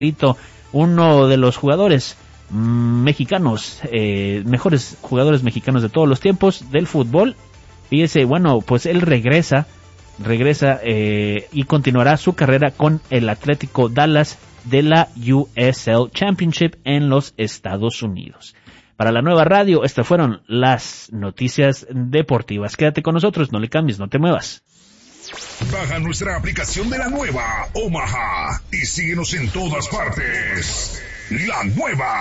uno de los jugadores mexicanos, mejores jugadores mexicanos de todos los tiempos del fútbol. Fíjese, bueno, pues él regresa y continuará su carrera con el Atlético Dallas de la USL Championship en los Estados Unidos. Para la nueva radio, estas fueron las noticias deportivas. Quédate con nosotros, no le cambies, no te muevas. Baja nuestra aplicación de la nueva Omaha y síguenos en todas partes. La nueva.